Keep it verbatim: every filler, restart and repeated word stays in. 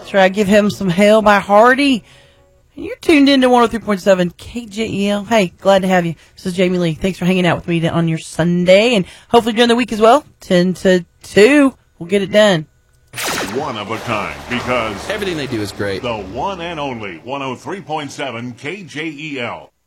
That's right. Give him some hell by Hardy. You're tuned in to one oh three point seven K J E L. Hey, glad to have you. This is Jamie Lee. Thanks for hanging out with me on your Sunday, and hopefully during the week as well. ten to two, we'll get it done. One of a kind, because everything they do is great. The one and only one oh three point seven K J E L.